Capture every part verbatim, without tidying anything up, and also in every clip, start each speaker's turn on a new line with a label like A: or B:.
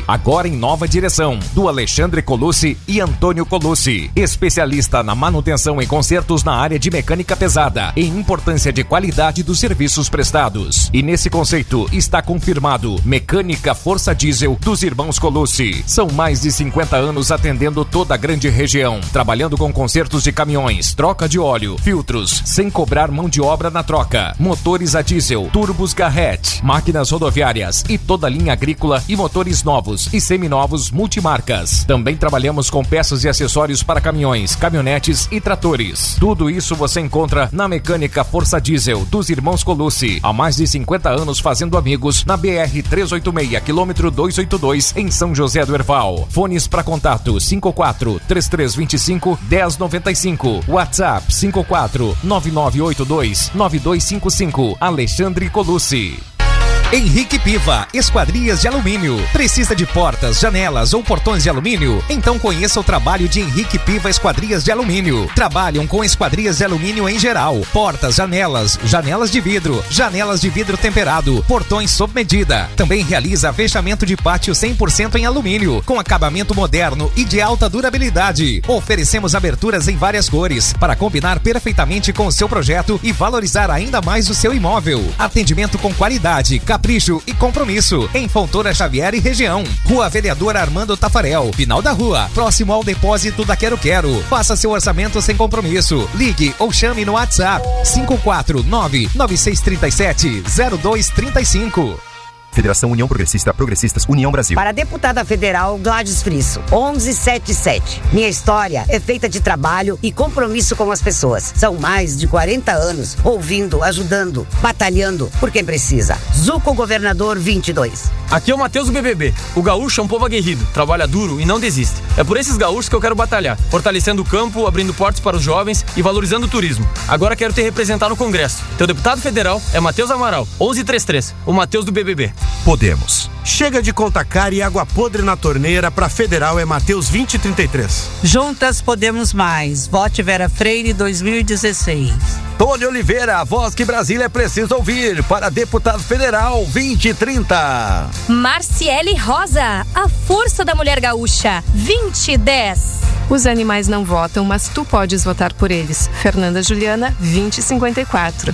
A: agora em nova direção, do Alexandre Colucci e Antônio Colucci, especialista na manutenção e consertos na área de mecânica pesada, em importância de qualidade dos serviços prestados. E nesse conceito está confirmado Mecânica Força Diesel dos irmãos Colucci. São mais de cinquenta anos atendendo toda a grande região, trabalhando com consertos de caminhões, troca de óleo, filtros, sem cobrar mão de obra na troca, motores a diesel, turbos Garrett, máquinas rodoviárias e toda a linha agrícola e motores novos e seminovos multimarcas. Também trabalhamos com peças e acessórios para caminhões, caminhonetes e tratores. Tudo isso você encontra na Mecânica Força Diesel dos irmãos Colucci. Há mais de cinquenta anos fazendo amigos na B R trezentos e oitenta e seis, quilômetro duzentos e oitenta e dois, em São José do Herval. Fones para contato cinco quatro, três três dois cinco, um zero nove cinco. WhatsApp cinco quatro, nove nove oito dois, nove dois cinco cinco. Alexandre Colucci. Henrique Piva, Esquadrias de Alumínio. Precisa de portas, janelas ou portões de alumínio? Então conheça o trabalho de Henrique Piva Esquadrias de Alumínio. Trabalham com esquadrias de alumínio em geral. Portas, janelas, janelas de vidro, janelas de vidro temperado, portões sob medida. Também realiza fechamento de pátio cem por cento em alumínio, com acabamento moderno e de alta durabilidade. Oferecemos aberturas em várias cores, para combinar perfeitamente com o seu projeto e valorizar ainda mais o seu imóvel. Atendimento com qualidade, capricho e compromisso. Em Fontoura Xavier e região. Rua Vereador Armando Tafarel, final da rua, próximo ao depósito da Quero Quero. Faça seu orçamento sem compromisso. Ligue ou chame no WhatsApp cinco quatro nove, nove seis três sete, zero dois três cinco.
B: Federação União Progressista, Progressistas, União Brasil.
C: Para a deputada federal Gladys Frisso, onze setenta e sete. Minha história é feita de trabalho e compromisso com as pessoas. São mais de quarenta anos ouvindo, ajudando, batalhando por quem precisa. Zuco Governador vinte e dois.
D: Aqui é o Matheus do B B B. O gaúcho é um povo aguerrido, trabalha duro e não desiste. É por esses gaúchos que eu quero batalhar, fortalecendo o campo, abrindo portas para os jovens e valorizando o turismo. Agora quero te representar no Congresso. Teu deputado federal é Matheus Amaral, onze trinta e três. O Matheus do B B B.
E: Podemos. Chega de conta cara e água podre na torneira. Pra federal é Matheus vinte e trinta e três.
F: Juntas podemos mais. Vote Vera Freire dois mil e dezesseis.
G: Tony Oliveira, a voz que Brasília precisa ouvir. Para deputado federal vinte e trinta.
H: Marciele Rosa, a força da mulher gaúcha, vinte e dez.
I: Os animais não votam, mas tu podes votar por eles. Fernanda Juliana, vinte e cinquenta e quatro.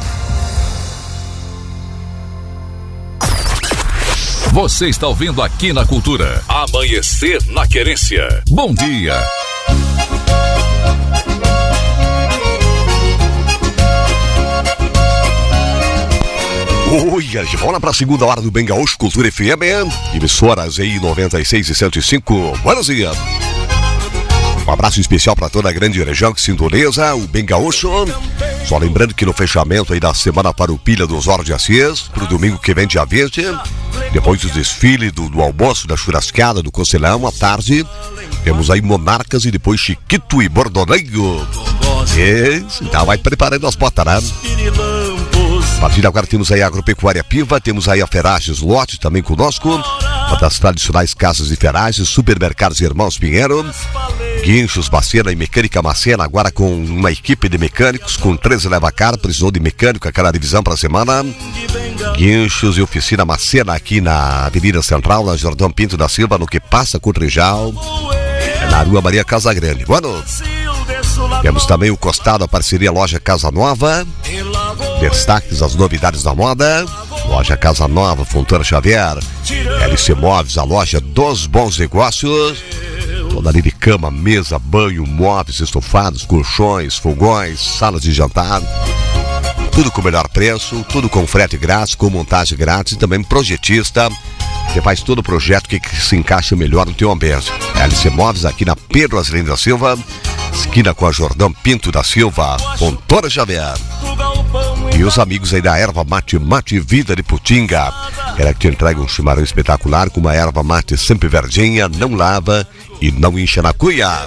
J: Você está ouvindo aqui na Cultura. Amanhecer na Querência. Bom dia.
K: Oi, de volta para a segunda hora do Bem Gaúcho Cultura F M. Emissoras aí noventa e seis e cento e cinco. Buenos dias. Um abraço especial para toda a grande região que sintoniza o Bem Gaúcho. Só lembrando que no fechamento aí da semana para o Pilha dos Osório de Assis, pro domingo que vem, dia vinte, depois do desfile, do, do almoço, da churrascada, do Conselhão, à tarde, temos aí Monarcas e depois Chiquito e Bordoneio. Isso, então vai preparando as botas, né? A partir de agora temos aí a Agropecuária Piva, temos aí a Ferragens Lote também conosco, uma das tradicionais casas de ferragens, supermercados Irmãos Pinheiro, guinchos Macena e Mecânica Macena, agora com uma equipe de mecânicos, com treze leva-car, precisou de mecânico, aquela divisão para a semana. Guinchos e Oficina Macena aqui na Avenida Central, na Jordão Pinto da Silva, no que passa com o Trijal, na Rua Maria Casagrande. Bueno, temos também o costado, a parceria Loja Casa Nova, destaques, as novidades da moda. Loja Casa Nova, Fontoura Xavier, L C Móveis, a loja dos bons negócios. Toda ali de cama, mesa, banho, móveis, estofados, colchões, fogões, salas de jantar. Tudo com o melhor preço, tudo com frete grátis, com montagem grátis e também projetista. Você faz todo o projeto que, que se encaixa melhor no teu ambiente. L C Móveis aqui na Pedro Azelino da Silva, esquina com a Jordão Pinto da Silva, Fontoura Xavier. E os amigos aí da Erva Mate, Mate Vida de Putinga. Ela que te entrega um chimarrão espetacular com uma erva mate sempre verdinha, não lava e não incha na cuia.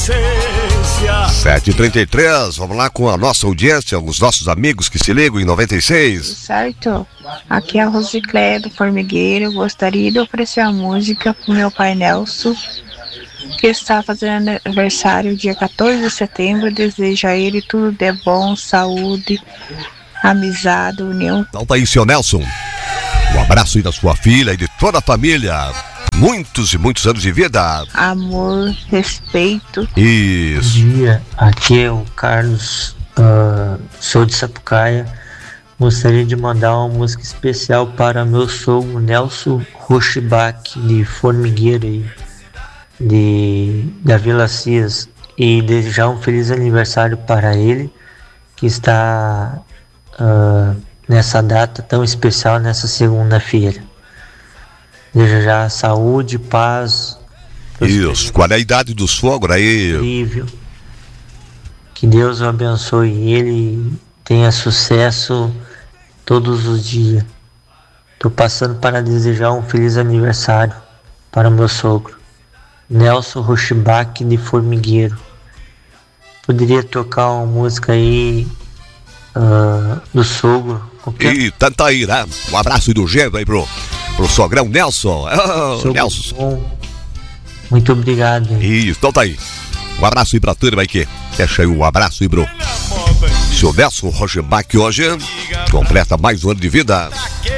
K: sete e trinta e três, vamos lá com a nossa audiência, os nossos amigos que se ligam em noventa e seis.
L: Certo, aqui é a Rosicléia do Formigueiro. Eu gostaria de oferecer a música pro meu pai Nelson, que está fazendo aniversário dia quatorze de setembro. Desejo a ele tudo de bom, saúde, amizade, união.
K: Então tá aí, seu Nelson. Um abraço aí da sua filha e de toda a família. muitos e muitos anos de vida.
L: Amor, respeito.
K: Isso.
M: Bom dia, aqui é o Carlos, uh, sou de Sapucaia. Gostaria de mandar uma música especial para meu sogro Nelson Rochibach, de Formigueiro, aí, de, da Vila Cias, e desejar um feliz aniversário para ele, que está uh, nessa data tão especial, nessa segunda-feira. Desejar saúde, paz.
K: Isso, qual é a idade do sogro aí?
M: Incrível. Que Deus o abençoe ele e tenha sucesso todos os dias. Estou passando para desejar um feliz aniversário para meu sogro, Nelson Rochibach, de Formigueiro. Poderia tocar uma música aí uh, do sogro? Qualquer...
K: E tanta aí, né? Um abraço do gênero aí pro, pro sogrão Nelson. Oh, Nelson.
M: Bom. Muito obrigado. Hein?
K: Isso, então tá aí. Um abraço aí pra turma aí que deixa aí um abraço aí, bro. Seu Nelson Rochibach hoje completa mais um ano de vida.